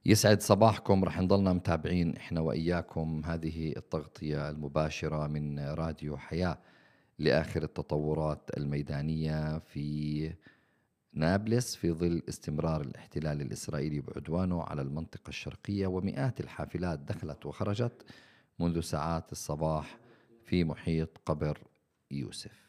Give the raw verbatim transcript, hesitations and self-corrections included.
يسعد صباحكم. رح نضلنا متابعين إحنا وإياكم هذه التغطية المباشرة من راديو حياة لآخر التطورات الميدانية في نابلس في ظل استمرار الاحتلال الإسرائيلي بعدوانه على المنطقة الشرقية، ومئات الحافلات دخلت وخرجت منذ ساعات الصباح في محيط قبر يوسف.